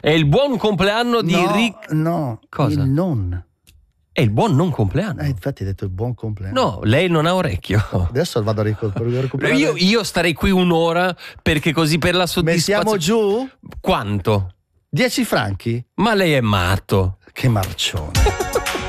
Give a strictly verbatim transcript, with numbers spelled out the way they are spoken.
È il buon compleanno di no, Rick. No, Cosa? il non. È il buon non compleanno. Eh, infatti hai detto il buon compleanno. No, lei non ha orecchio. Adesso vado a ric- recuperare. Io, io starei qui un'ora perché così per la soddisfazione. Mettiamo giù Quanto? dieci franchi? Ma lei è matto. Che marcione.